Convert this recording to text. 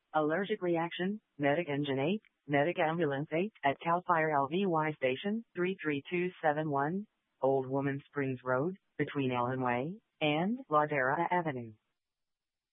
Allergic reaction, Medic Engine 8, Medic Ambulance 8 at CAL FIRE LVY Station 33271, Old Woman Springs Road, between Ellen Way and Ladera Avenue.